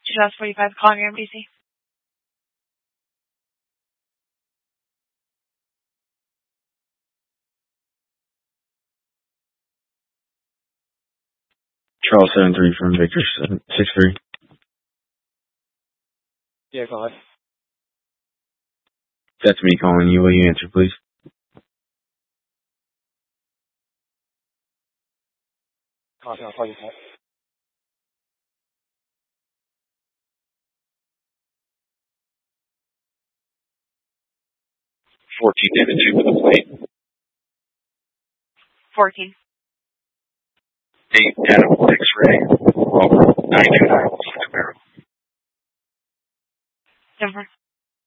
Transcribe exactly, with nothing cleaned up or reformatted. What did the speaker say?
Just forty-five calling your M D C. Charles seven three from Victor six three. Yeah, go ahead. That's me calling you. Will you answer, please? Copy, I'll call you back. fourteen David two with a plate. fourteen. eight Adam X-ray. Over nine two nine Camaro. Denver.